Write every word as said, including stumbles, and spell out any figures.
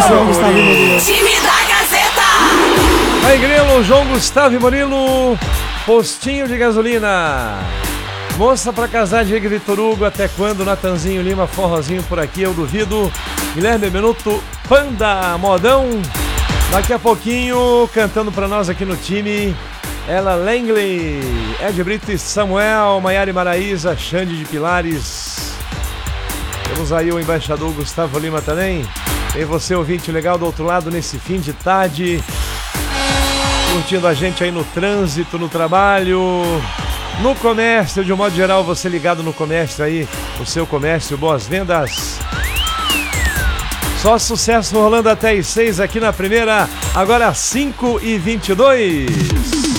João Gustavo e Murilo. Time da Gazeta. Aí, Grilo, João Gustavo e Murilo. Postinho de gasolina. Moça pra casar, Diego Vitor Hugo. Até quando? Natanzinho Lima, forrozinho por aqui, eu duvido. Guilherme Benuto, Panda, modão. Daqui a pouquinho, cantando pra nós aqui no time, ela Langley, Ed Brito e Samuel, Maiara e Maraísa, Xande de Pilares. Temos aí o embaixador Gustavo Lima também. Tem você, ouvinte legal do outro lado, nesse fim de tarde, curtindo a gente aí no trânsito, no trabalho, no comércio, de um modo geral, você ligado no comércio aí, o seu comércio, boas vendas. Só sucesso rolando até as seis aqui na primeira, agora cinco e vinte e dois.